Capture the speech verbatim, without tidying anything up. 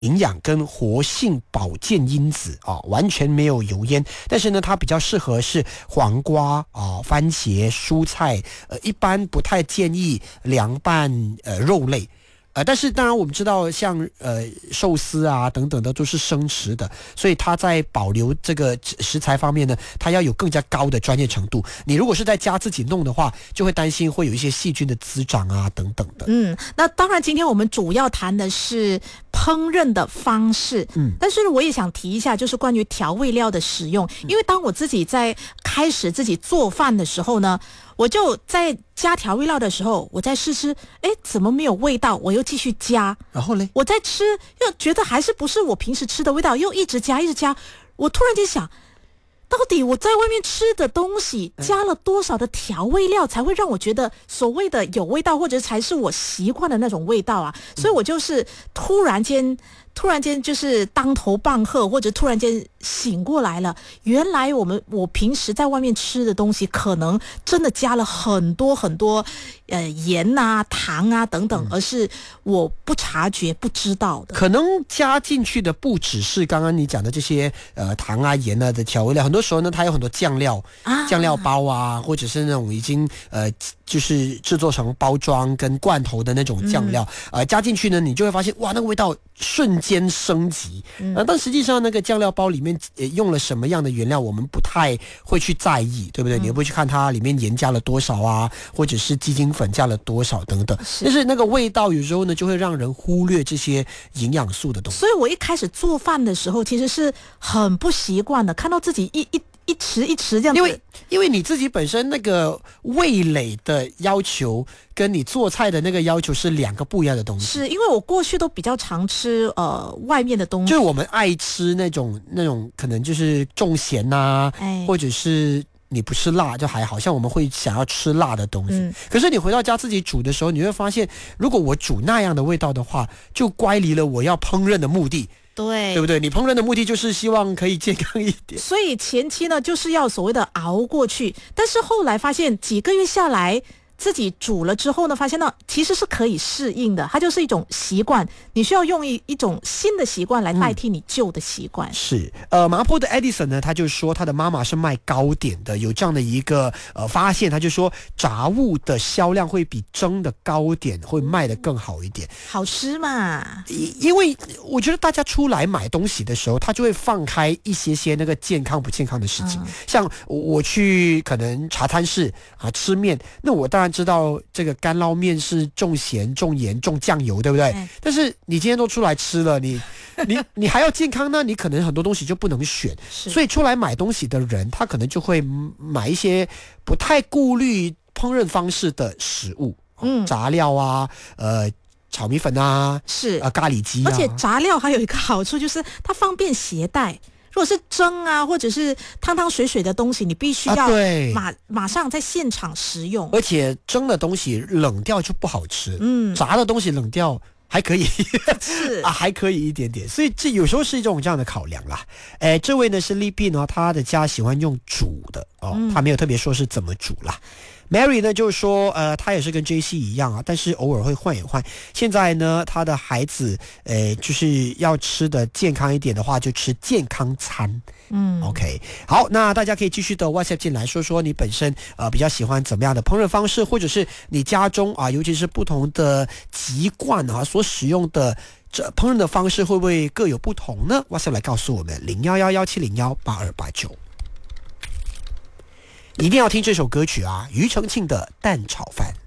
营养跟活性保健因子啊，完全没有油烟，但是呢，它比较适合是黄瓜啊、番茄、蔬菜，呃，一般不太建议凉拌呃肉类。呃，但是当然我们知道像呃寿司啊等等的都是生食的，所以它在保留这个食材方面呢，它要有更加高的专业程度。你如果是在家自己弄的话，就会担心会有一些细菌的滋长啊等等的。 嗯，那当然今天我们主要谈的是烹饪的方式，嗯，但是我也想提一下，就是关于调味料的使用，因为当我自己在开始自己做饭的时候呢，我就在加调味料的时候，我在试吃，哎，怎么没有味道？我又继续加， 然后嘞， 我在吃，又觉得还是不是我平时吃的味道，又一直加，一直加。我突然间想，到底我在外面吃的东西加了多少的调味料，才会让我觉得所谓的有味道，或者才是我习惯的那种味道啊？所以我就是突然间。突然间就是当头棒喝，或者突然间醒过来了，原来我们我平时在外面吃的东西可能真的加了很多很多呃盐啊糖啊等等、嗯、而是我不察觉不知道的。 可能加进去的不只是刚刚你讲的这些呃糖啊盐啊的调味料，很多时候呢它有很多酱料啊酱料包啊，或者是那种已经呃就是制作成包装跟罐头的那种酱料、嗯、呃加进去呢，你就会发现哇那个味道瞬间升级、嗯呃、但实际上那个酱料包里面、呃、用了什么样的原料我们不太会去在意，对不对、嗯、你也不会去看它里面盐加了多少啊，或者是鸡精粉加了多少等等，但是那个味道有时候呢就会让人忽略这些营养素的东西。 所以我一开始做饭的时候其实是很不习惯的，看到自己一一一匙一匙这样子， 因为因为你自己本身那个味蕾的要求跟你做菜的那个要求是两个不一样的东西。 是因为我过去都比较常吃呃外面的东西， 就是我们爱吃那种那种可能就是重咸呐、啊哎，或者是你不吃辣就还好，像我们会想要吃辣的东西、嗯、可是你回到家自己煮的时候，你会发现如果我煮那样的味道的话，就乖离了我要烹饪的目的。 对， 对不对？你烹饪的目的就是希望可以健康一点， 所以前期呢就是要所谓的熬过去，但是后来发现几个月下来自己煮了之后呢，发现到其实是可以适应的，它就是一种习惯，你需要用一一种新的习惯来代替你旧的习惯、嗯、 是呃，麻坡的 Edison 呢，他就说他的妈妈是卖糕点的，有这样的一个呃发现，他就说炸物的销量会比蒸的糕点会卖得更好一点， 好吃嘛。 因为我觉得大家出来买东西的时候，他就会放开一些些那个健康不健康的事情、嗯、像我去可能茶餐室啊吃面，那我当然知道这个干捞面是重咸重盐重酱油，对不对、哎、但是你今天都出来吃了，你你你还要健康呢，你可能很多东西就不能选，所以出来买东西的人他可能就会买一些不太顾虑烹饪方式的食物，嗯，炸料啊呃炒米粉啊， 是啊、呃、咖喱鸡啊， 而且炸料还有一个好处就是它方便携带，如果是蒸啊或者是汤汤水水的东西，你必须要马、啊、马上在现场食用， 而且蒸的东西冷掉就不好吃，嗯，炸的东西冷掉还可以是啊，还可以一点点，所以这有时候是一种这样的考量啦。哎，这位呢是丽碧呢，他的家喜欢用煮的哦、嗯，他没有特别说是怎么煮啦。Mary 呢就是说呃她也是跟 J C 一样啊，但是偶尔会换一换。现在呢她的孩子呃就是要吃的健康一点的话，就吃健康餐。嗯 OK 好，那大家可以继续的 WhatsApp 进来说说你本身呃比较喜欢怎么样的烹饪方式，或者是你家中啊尤其是不同的籍贯啊所使用的这烹饪的方式会不会各有不同呢？ WhatsApp 来告诉我们零一一一七零一八二八九。一定要听这首歌曲啊，庾澄庆的蛋炒饭。